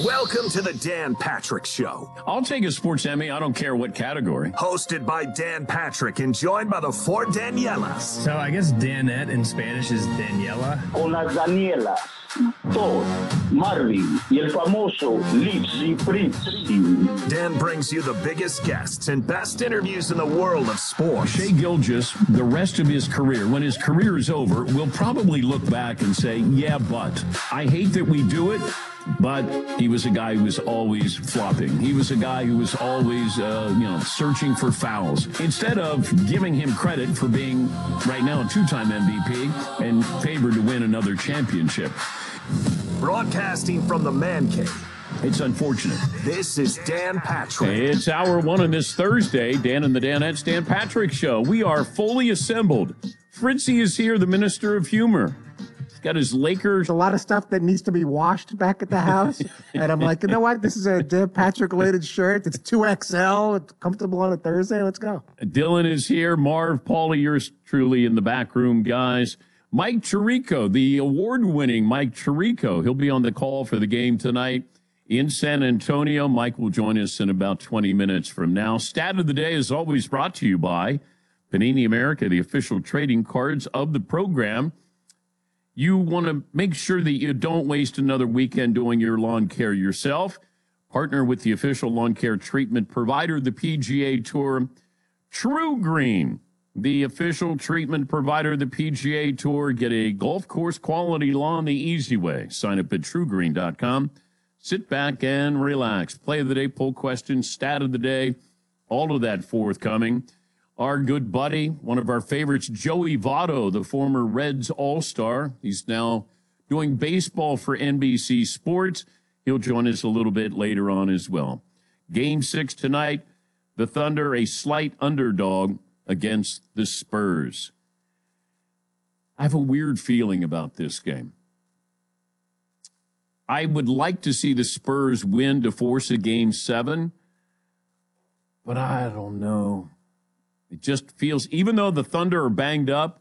Welcome to the Dan Patrick Show. I'll take a sports Emmy. I don't care what category. Hosted by Dan Patrick and joined by the four Danielas. So I guess Danette in Spanish is Daniela. Con las Danielas, Todd, Marvin y el famoso Lipsy Fritzy. Dan brings you the biggest guests and best interviews in the world of sports. Shea Gilgeous, the rest of his career, when his career is over, will probably look back and say, yeah, but I hate that we do it. But he was a guy who was always flopping. He was a guy who was always, searching for fouls. Instead of giving him credit for being, right now, a two-time MVP and favored to win another championship. Broadcasting from the Man Cave. It's unfortunate. This is Dan Patrick. It's hour one on this Thursday. Dan and the Danettes, Dan Patrick Show. We are fully assembled. Fritzy is here, the Minister of Humor. Got his Lakers. A lot of stuff that needs to be washed back at the house. And I'm like, you know what? This is a Dan Patrick-related shirt. It's 2XL. It's comfortable on a Thursday. Let's go. Dylan is here. Marv, Paulie, yours truly in the back room, guys. Mike Tirico, the award-winning Mike Tirico. He'll be on the call for the game tonight in San Antonio. Mike will join us in about 20 minutes from now. Stat of the day is always brought to you by Panini America, the official trading cards of the program. You want to make sure that you don't waste another weekend doing your lawn care yourself. Partner with the official lawn care treatment provider, the PGA Tour. True Green, the official treatment provider of the PGA Tour. Get a golf course quality lawn the easy way. Sign up at truegreen.com. Sit back and relax. Play of the day, poll questions, stat of the day, all of that forthcoming. Our good buddy, one of our favorites, Joey Votto, the former Reds All-Star. He's now doing baseball for NBC Sports. He'll join us a little bit later on as well. Game 6 tonight, the Thunder, a slight underdog against the Spurs. I have a weird feeling about this game. I would like to see the Spurs win to force a Game 7, but I don't know. It just feels, even though the Thunder are banged up,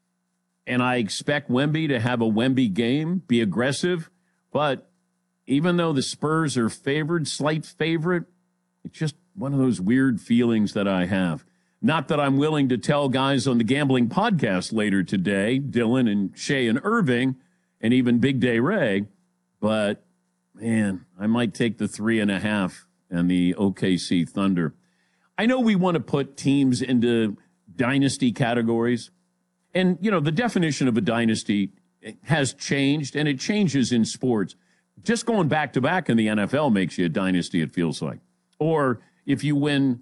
and I expect Wemby to have a Wemby game, be aggressive, but even though the Spurs are favored, slight favorite, it's just one of those weird feelings that I have. Not that I'm willing to tell guys on the Gambling Podcast later today, Dylan and Shea and Irving, and even Big Day Ray, but, man, I might take the 3.5 and the OKC Thunder. I know we want to put teams into dynasty categories. And, the definition of a dynasty has changed, and it changes in sports. Just going back-to-back in the NFL makes you a dynasty, it feels like. Or if you win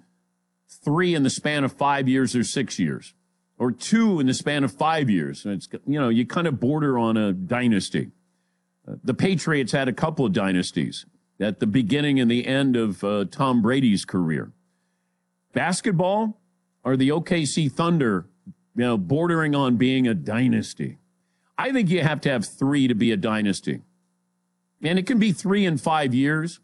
3 in the span of 5 years or 6 years, or 2 in the span of 5 years. It's, you kind of border on a dynasty. The Patriots had a couple of dynasties at the beginning and the end of Tom Brady's career. Basketball, or the OKC Thunder, bordering on being a dynasty? I think you have to have 3 to be a dynasty. And it can be 3 in 5 years,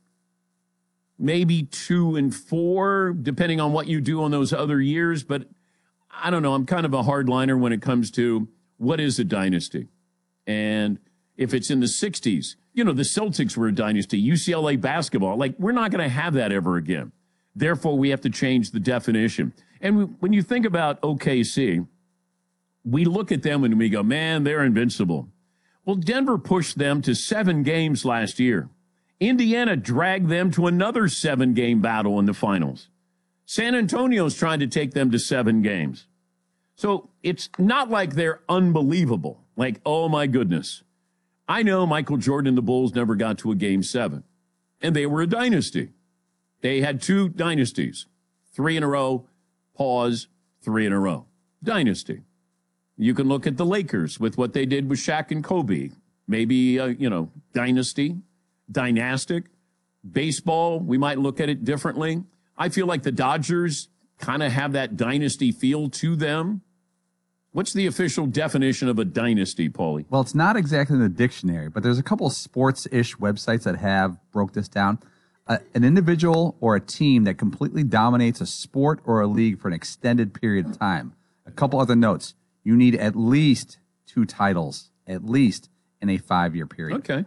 maybe 2 in 4, depending on what you do on those other years. But I don't know. I'm kind of a hardliner when it comes to what is a dynasty. And if it's in the 60s, the Celtics were a dynasty, UCLA basketball, we're not going to have that ever again. Therefore, we have to change the definition. And when you think about OKC, we look at them and we go, man, they're invincible. Well, Denver pushed them to 7 games last year. Indiana dragged them to another 7-game battle in the finals. San Antonio's trying to take them to 7 games. So it's not like they're unbelievable. Oh, my goodness. I know Michael Jordan and the Bulls never got to a Game 7, and they were a dynasty. They had 2 dynasties, 3 in a row, pause, 3 in a row. Dynasty. You can look at the Lakers with what they did with Shaq and Kobe. Maybe, dynasty, dynastic. Baseball, we might look at it differently. I feel like the Dodgers kind of have that dynasty feel to them. What's the official definition of a dynasty, Paulie? Well, it's not exactly in the dictionary, but there's a couple of sports-ish websites that have broke this down. An individual or a team that completely dominates a sport or a league for an extended period of time. A couple other notes. You need at least 2 titles, at least in a 5-year period. Okay.